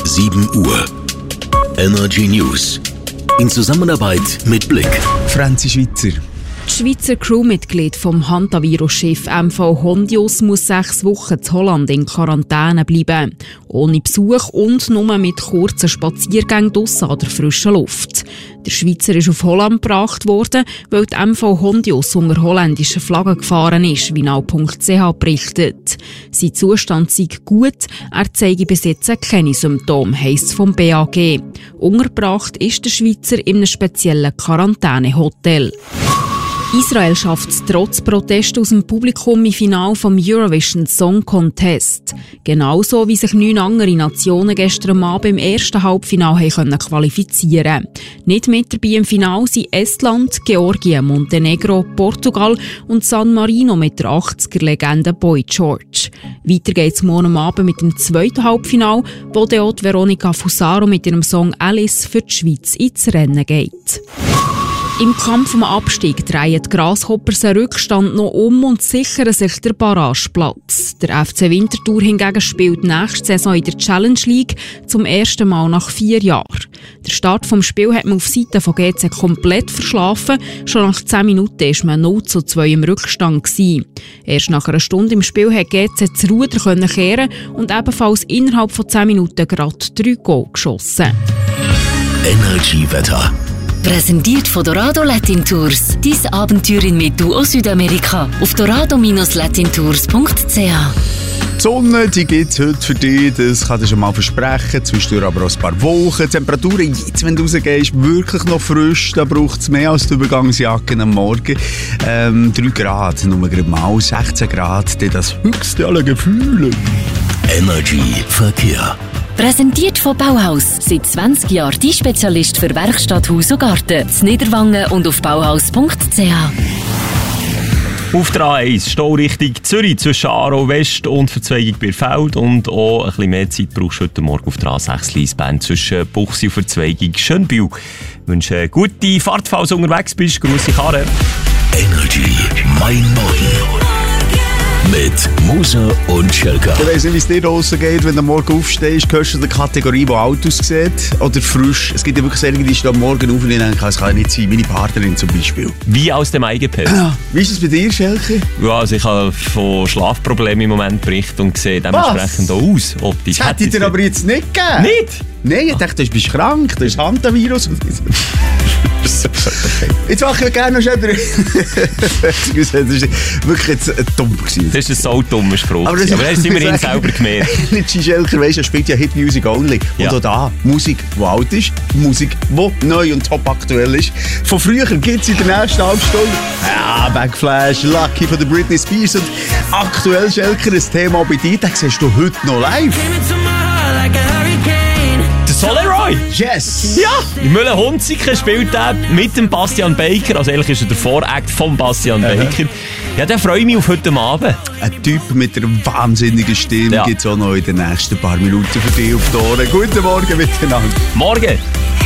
7 Uhr. Energy News. In Zusammenarbeit mit Blick. Franzi Schweizer. Das Schweizer Crewmitglied vom Hantavirus-Schiff MV Hondius muss 6 Wochen in Holland in Quarantäne bleiben. Ohne Besuch und nur mit kurzen Spaziergängen draussen an der frischen Luft. Der Schweizer ist auf Holland gebracht worden, weil die MV Hondius unter holländischer Flagge gefahren ist, wie now.ch berichtet. Sein Zustand sei gut, er zeige bis jetzt keine Symptome, heisst es vom BAG. Untergebracht ist der Schweizer in einem speziellen Quarantänehotel. Israel schafft es trotz Protest aus dem Publikum im Finale vom Eurovision Song Contest. Genauso wie sich 9 andere Nationen gestern Abend im ersten Halbfinale qualifizieren konnten. Nicht mit dabei im Finale sind Estland, Georgien, Montenegro, Portugal und San Marino mit der 80er-Legende Boy George. Weiter geht es morgen Abend mit dem zweiten Halbfinale, wo dort Veronica Fusaro mit ihrem Song Alice für die Schweiz ins Rennen geht. Im Kampf um den Abstieg drehen die Grasshoppers einen Rückstand noch um und sichern sich den Barrageplatz. Der FC Winterthur hingegen spielt nächste Saison in der Challenge League zum ersten Mal nach 4 Jahren. Der Start vom Spiel hat man auf Seite von GC komplett verschlafen. Schon nach 10 Minuten war man 0:2 im Rückstand gewesen. Erst nach einer Stunde im Spiel hat GC das Ruder kehren und ebenfalls innerhalb von 10 Minuten gerade 3 Goal geschossen. Energy-Wetter. Präsentiert von Dorado Latin Tours. Dein Abenteuer in Medu aus Südamerika. Auf dorado-latintours.ch. Die Sonne, die gibt es heute für dich, das kann ich schon mal versprechen. Zwischendurch aber auch ein paar Wolken. Die Temperaturen jetzt, wenn du rausgehst, wirklich noch frisch. Da braucht es mehr als die Übergangsjacke am Morgen. 3 Grad, nur gerade mal 16 Grad, das höchste aller Gefühle. Energy Verkehr. Präsentiert von Bauhaus. Seit 20 Jahren die Spezialist für Werkstatt, Haus und Garten. In Niederwangen und auf bauhaus.ch. Auf der A1 Staurichtung Zürich zwischen Aarau West und Verzweigung Bierfeld. Und auch ein bisschen mehr Zeit brauchst du heute Morgen auf der A6 Liesbern zwischen Buchsi und Verzweigung Schönbühl. Ich wünsche eine gute Fahrt, falls du unterwegs bist. Grüße Karre. Energy mein Morgen. Mit Musa und Schelka. Ich weiss nicht, wie es dir draussen geht, wenn du morgen aufstehst, gehörst du der Kategorie, die alt aussieht oder frisch. Es gibt ja wirklich solche, die stehen am Morgen auf und ich denke, das kann ja nicht sein. Meine Partnerin zum Beispiel. Wie aus dem Eigenpelz. Wie ist es bei dir, Schelke? Ja, also ich habe von Schlafproblemen im Moment berichtet und sehe dementsprechend auch aus. Das hätte ich dir aber jetzt nicht gegeben. Nicht? Nein, ich dachte, du bist krank, das ist Hantavirus. Jetzt mache ich gerne noch schnell. Das war wirklich jetzt dumm gewesen. Das ist ein so dummer Spruch. Aber das ist immerhin selber gemerkt. Energy Schelker, weisst du, er spielt ja Hit Music Only. Und auch da Musik, die alt ist, Musik, die neu und top aktuell ist. Von früher gibt es in der nächsten Halbstunde Backflash, Lucky von der Britney Spears. Und aktuell, Schelker, ein Thema bei dir, den siehst du heute noch live. Soleroy! Yes! Ja! Im Müller-Hunziker spielt er mit dem Bastian Baker. Also eigentlich ist er der Voract von Bastian Baker. Ja, den freue ich mich auf heute Abend. Ein Typ mit einer wahnsinnigen Stimme gibt es auch noch in den nächsten paar Minuten für dich auf die Ohren. Guten Morgen miteinander. Morgen!